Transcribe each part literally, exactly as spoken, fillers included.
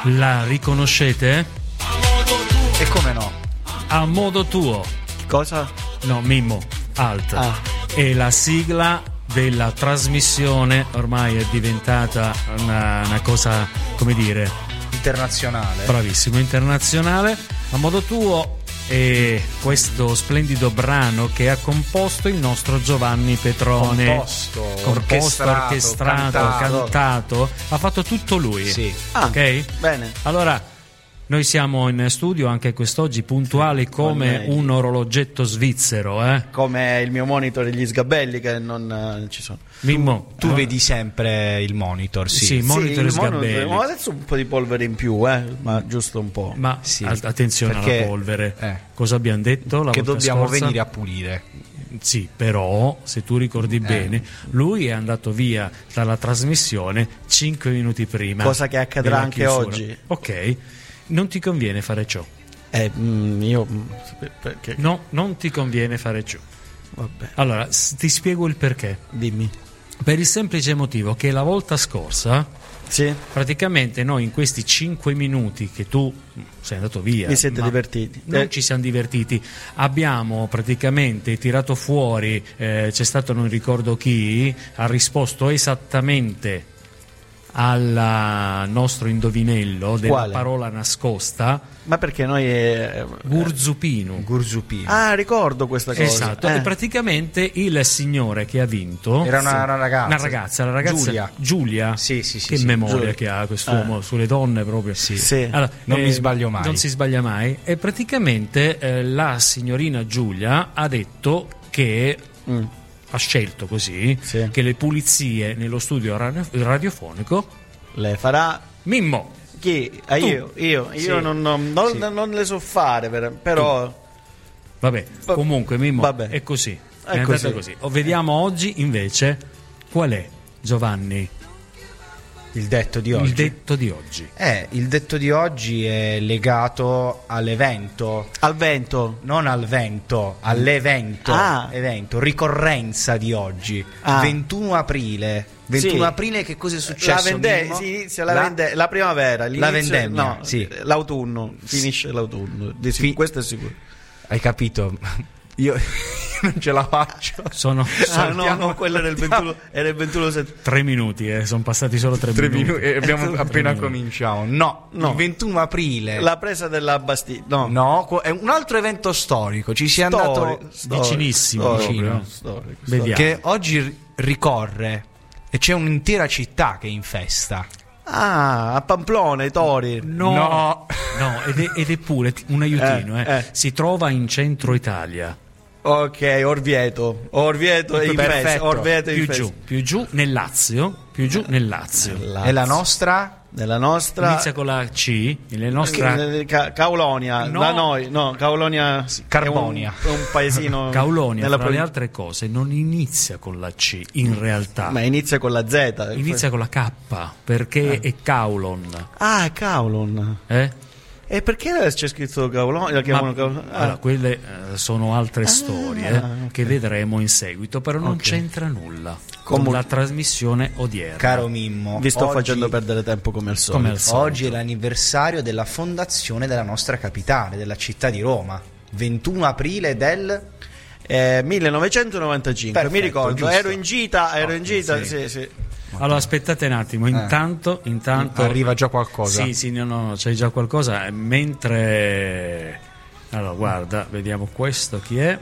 La riconoscete? E come no? A modo tuo. Cosa? No, Mimmo, alt. Ah. È la sigla della trasmissione, ormai è diventata una, una cosa, come dire, internazionale. Bravissimo, internazionale. A modo tuo è questo splendido brano che ha composto il nostro Giovanni Petrone. Composto, composto orchestrato, orchestrato, cantato. cantato. Ha fatto tutto lui. Sì. Ah, ok? bene. Allora, noi siamo in studio anche quest'oggi puntuali come un orologetto svizzero, eh? Come il mio monitor e gli sgabelli che non uh, ci sono. Mimmo, Tu allora, vedi sempre il monitor, sì. Sì, monitor e il monitor- sgabelli. ma adesso un po' di polvere in più, eh, ma giusto un po'. Ma Sì, a- attenzione perché- alla polvere. eh. Cosa abbiamo detto la Che volta dobbiamo scorsa? venire a pulire. Sì, però se tu ricordi bene, lui è andato via dalla trasmissione cinque minuti prima. Cosa che accadrà della anche chiusura. oggi. Ok, non ti conviene fare ciò. Eh, mm, io mm, perché? No, non ti conviene fare ciò. Vabbè, Allora, s- ti spiego il perché. dimmi. Per il semplice motivo che la volta scorsa, Sì, praticamente noi in questi cinque minuti che tu sei andato via, vi siete ma divertiti. non Eh, ci siamo divertiti, abbiamo praticamente tirato fuori, eh, c'è stato non ricordo chi, ha risposto esattamente al nostro indovinello della Quale? parola nascosta, ma perché noi eh, Gurzupino. Gurzupino. Ah, ricordo questa cosa. Esatto, Eh. e praticamente il signore che ha vinto Era una, una ragazza. una ragazza, la ragazza Giulia. Giulia. Sì, sì, sì, che sì. memoria Giulia. che ha quest'uomo sulle donne proprio. Sì. Sì. Allora, Non mi sbaglio mai. Non si sbaglia mai. E praticamente eh, la signorina Giulia ha detto che Mm. ha scelto così Sì. che le pulizie nello studio radio- radiofonico. Le farà Mimmo, chi? Ah, Tu. io, io, io Sì. non, non- non- Sì. non le so fare, per- però vabbè, Va- comunque Mimmo vabbè. è così. È, È andata così. così. O vediamo oggi invece qual è, Giovanni, Il detto di oggi. il detto di oggi. Eh, il detto di oggi è legato all'evento, al vento. non al vento, all'evento, Ah. evento, ricorrenza di oggi, Ah. ventuno aprile. ventuno Sì. aprile che cosa è La successo? vende- Mimmo? si inizia la, vende- la primavera, la l'inizio- vendemmia, no, sì. l'autunno, finisce l'autunno. Di sic- Fi- questo è sicuro. Hai capito? Io non ce la faccio. Sono, Ah, sono no, no, quello era il ventuno, era il ventuno settembre. tre minuti, eh, sono passati solo tre, Tre minuti. minuti e abbiamo Tre appena minuti. cominciato. No, No. il ventuno aprile. La presa della Bastiglia. No, No, co- è un altro evento storico. Ci si è Stori- andato storico, vicinissimo, storico, proprio. storico, Vediamo. che oggi ri- ricorre e c'è un'intera città che è in festa. Ah, a Pamplona, i tori. No, No. no, ed, è, ed è pure un aiutino. Eh, eh. eh. Si trova in centro Italia, Ok, Orvieto. Orvieto è in Perfetto. festa. Orvieto è in più festa. giù, più giù nel Lazio, più giù nel Lazio. Lazio. E la nostra? Nella nostra Inizia con la C, nella nostra Eh, Ca- Caulonia, No. da noi, no, Caulonia Carbonia. è un, è un paesino Caulonia, nella tra le provincia- altre cose, non inizia con la C in realtà. ma inizia con la Z. Inizia con la K perché è Caulon. Ah, è Caulon. Eh? E perché c'è scritto Caulonia? La chiamano Ma- Caulonia? Ah. allora, quelle eh, sono altre storie eh, ok. che vedremo in seguito, però non Ok. c'entra nulla con Comun- la trasmissione odierna. Caro Mimmo, Vi sto oggi- facendo perdere tempo come al solito. Come al solito. Oggi è l'anniversario della fondazione della nostra capitale, della città di Roma. ventuno aprile del... Eh, millenovecentonovantacinque, Perfetto, mi ricordo, giusto. ero in gita, ero in gita, sì. sì, sì. Allora aspettate un attimo, intanto, intanto Arriva già qualcosa. Sì, sì, no, no, no, c'è già qualcosa. Mentre allora, guarda, vediamo questo chi è.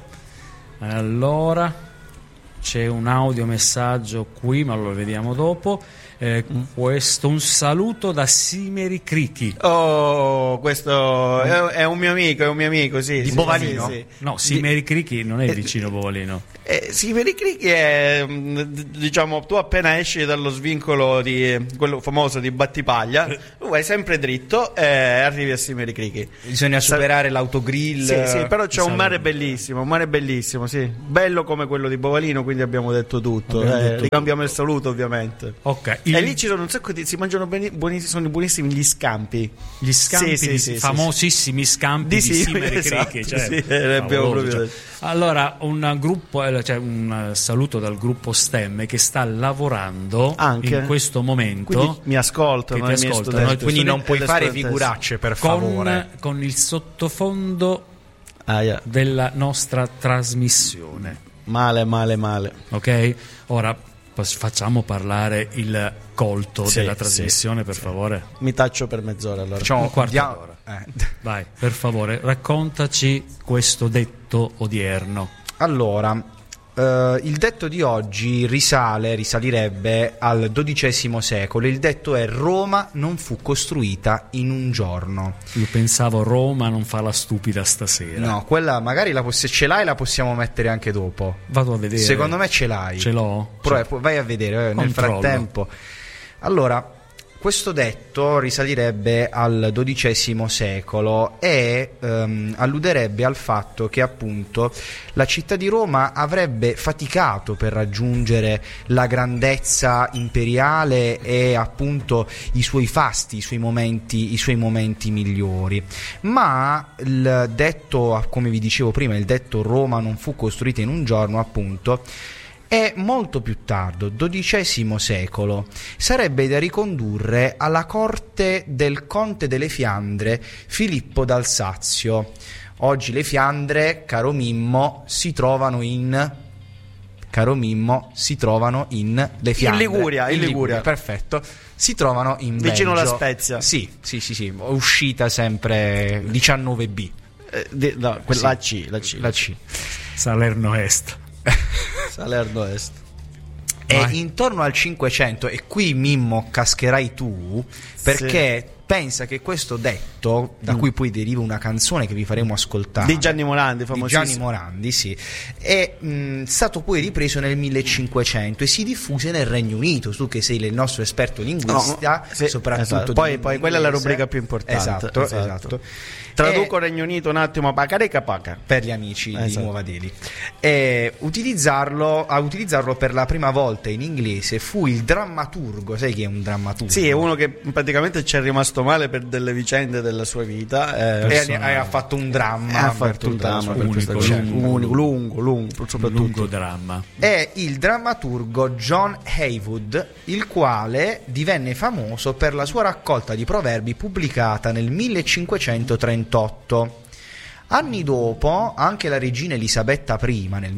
Allora, c'è un audiomessaggio qui, ma lo vediamo dopo. Eh, questo, un saluto da Simeri Crichi. Oh, questo è, è un mio amico, è un mio amico, sì. Di sì, Bovalino? sì, sì. No, Simeri Crichi non è vicino Bovalino. Eh, Simeri Crichi è, mh, d- diciamo, tu appena esci dallo svincolo di quello famoso di Battipaglia, tu vai sempre dritto e arrivi a Simeri Crichi. Bisogna superare l'autogrill. Sì, sì, però c'è un Salve. mare bellissimo, un mare bellissimo, sì. Bello come quello di Bovalino, quindi abbiamo detto tutto. Abbiamo Eh, detto ricambiamo il saluto, ovviamente. Ok, Il- E lì ci sono un sacco di. Si mangiano beni- buonissimi, sono buonissimi gli scampi. Gli scampi, Sì, sì, di- sì, sì, famosissimi scampi Di di sì, Simere esatto, Cricche, cioè, sì, eh, abbiamo favoloso, proprio- cioè. Allora, un gruppo, eh, cioè un saluto dal gruppo STEM che sta lavorando Anche. in questo momento. Quindi mi ascoltano, Che ti i miei ascoltano, studenti. Quindi non E puoi le fare studentesse. figuracce, per favore. con, con il sottofondo Ah, yeah. della nostra trasmissione. Male, male, male. Ok? Ora pos- facciamo parlare il colto Sì, della sì, trasmissione, per favore. Mi taccio per mezz'ora allora. Facciamo- Un quarto dia- d'ora. eh. Vai, per favore, raccontaci questo detto odierno. Allora, eh, il detto di oggi risale, risalirebbe al dodicesimo secolo. Il detto è: Roma non fu costruita in un giorno. Io pensavo Roma non fa la stupida stasera. No, quella magari la poss- ce l'hai, la possiamo mettere anche dopo. Vado a vedere. Secondo me ce l'hai. Ce l'ho? Però, Cioè, eh, poi vai a vedere eh, nel Controllo. frattempo. Allora, questo detto risalirebbe al dodicesimo secolo e ehm, alluderebbe al fatto che appunto la città di Roma avrebbe faticato per raggiungere la grandezza imperiale e appunto i suoi fasti, i suoi momenti, i suoi momenti migliori. Ma il detto, come vi dicevo prima, il detto Roma non fu costruita in un giorno, appunto, è molto più tardo, dodicesimo secolo. Sarebbe da ricondurre alla corte del conte delle Fiandre, Filippo d'Alsazio. Oggi le Fiandre, caro Mimmo, si trovano in... Caro Mimmo, si trovano in le Fiandre. In Liguria, in Liguria. Perfetto. Si trovano in Vicino Belgio. alla Spezia. Sì, sì, sì, sì. Uscita sempre diciannove B. Eh, di- no, que- Sì. La C, la C. La C. Salerno Est. Salerno Est. E Vai. intorno al cinquecento, e qui Mimmo cascherai tu, perché pensa che questo detto, da Mm. cui poi deriva una canzone che vi faremo ascoltare, Di Gianni Morandi, di famosissimo. Gianni Morandi, sì, è mh, stato poi ripreso nel millecinquecento e si diffuse nel Regno Unito. Tu che sei il nostro esperto linguista, No, sì, soprattutto esatto. di Poi- lingua poi quella è la inglese. rubrica più importante. Esatto, Esatto. esatto. Traduco E- Regno Unito un attimo, pacareca paca. per gli amici di Esatto. Nuova Delhi. E utilizzarlo, a utilizzarlo per la prima volta in inglese fu il drammaturgo. Sai chi è un drammaturgo? Sì, è uno che praticamente ci è rimasto male per delle vicende della sua vita. eh, E ha, ha fatto un dramma. e ha per fatto un tutta la dramma sua per unico, questa cosa. lungo, Unico, lungo, lungo, soprattutto. Lungo dramma. È il drammaturgo John Heywood, il quale divenne famoso per la sua raccolta di proverbi pubblicata nel millecinquecentotrentotto. Anni dopo, anche la regina Elisabetta I, nel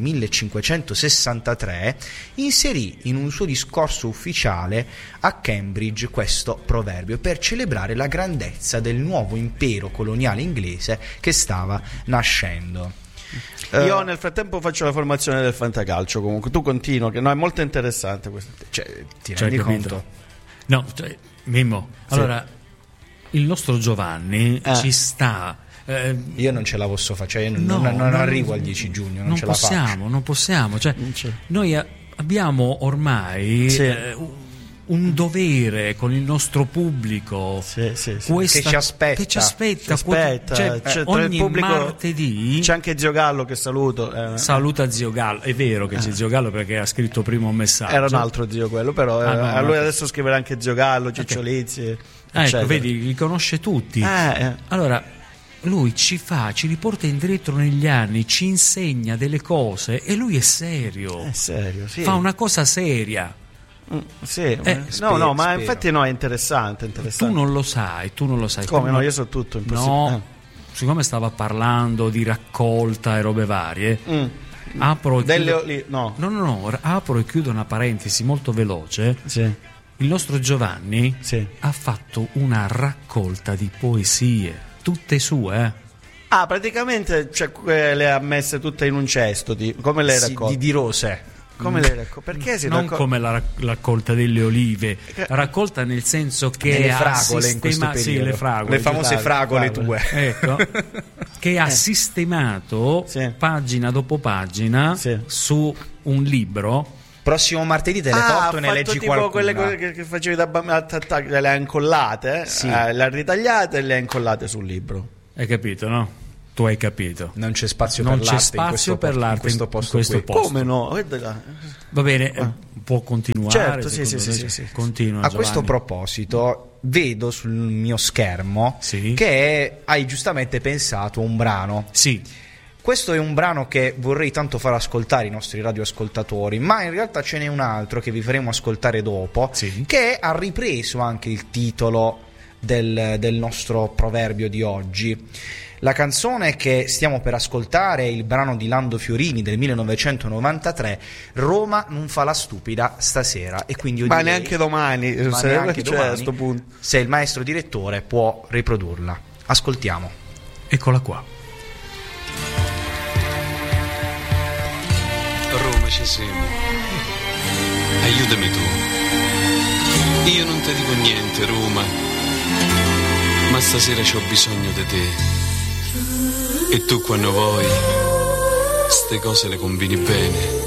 millecinquecentosessantatré, inserì in un suo discorso ufficiale a Cambridge questo proverbio per celebrare la grandezza del nuovo impero coloniale inglese che stava nascendo. Io Eh, nel frattempo faccio la formazione del fantacalcio. Comunque tu continua, che no, è molto interessante questo. cioè, ti Cioè, rendi capito? conto? No, cioè, Mimmo, Sì. allora il nostro Giovanni Eh. ci sta. eh, Io non ce la posso fare, cioè, non, no, non- non non- arrivo al dieci giugno, non, non ce la faccio. possiamo, non possiamo. Cioè, Non c'è. noi a- abbiamo ormai Sì. eh, un- un dovere con il nostro pubblico. Sì, sì, sì. Questa- Che ci aspetta. che ci aspetta, Ci aspetta, cioè, c'è tra il ogni pubblico- martedì C'è anche Zio Gallo che saluto. eh. saluta Zio Gallo. È vero che c'è Zio Gallo perché ha scritto prima un messaggio. Era un altro zio quello, però eh, Ah, no, a no, lui no. adesso scriverà anche Zio Gallo, Ciccio Lizzi, Ah, ecco, eccetera. vedi, li conosce tutti. Eh, eh. Allora, lui ci fa, ci riporta indietro negli anni, ci insegna delle cose e lui è serio. È serio, sì. Fa una cosa seria. Mm, sì, ma- no, spero, no, ma spero. infatti no, è interessante, interessante. Tu non lo sai, tu non lo sai. Come Tu no, non- io so tutto, impossibile. No, siccome stava parlando di raccolta e robe varie, Eh. Mm. apro e Delle chiudo... oli- no. No, no, no, apro e chiudo una parentesi molto veloce. Sì, Il nostro Giovanni sì. ha fatto una raccolta di poesie, tutte sue, eh. Ah, praticamente cioè, que- le ha messe tutte in un cesto, di- come le Sì, raccolte? di, di rose. Come le raccolte? Perché si non raccol- come la rac- raccolta delle olive, Che- raccolta nel senso che Delle ha fragole in questo sistema- sì, periodo. le fragole, Le famose giusto. fragole fragole. tue. Ecco, che ha sistemato Sì. pagina dopo pagina Sì. su un libro. Prossimo martedì te le Ah, porto e ne ha leggi fatto tipo qualcuna. quelle cose che, che facevi da bambino, le ha incollate, eh? Sì. Eh, le ha ritagliate e le ha incollate sul libro. Hai capito, no? tu hai capito. Non c'è spazio Non per c'è l'arte spazio in questo per posto, l'arte in questo in posto questo qui. posto. Come no? Guarda là. Va bene, eh, può continuare. Certo, sì, secondo sì, te? sì, sì, sì. Continua, A Giovanni. questo proposito, vedo sul mio schermo Sì. che hai giustamente pensato un brano. Sì, Questo è un brano che vorrei tanto far ascoltare ai nostri radioascoltatori, ma in realtà ce n'è un altro che vi faremo ascoltare dopo, Sì. che ha ripreso anche il titolo del, del nostro proverbio di oggi. La canzone che stiamo per ascoltare è il brano di Lando Fiorini del millenovecentonovantatré, Roma non fa la stupida stasera, e quindi io Ma direi- neanche domani, ma se, neanche cioè, domani, a sto punto. se il maestro direttore può riprodurla. Ascoltiamo. eccola qua. Roma ci siamo. Aiutami tu. Io non ti dico niente, Roma, ma stasera c'ho bisogno di te. E tu quando vuoi, ste cose le combini bene.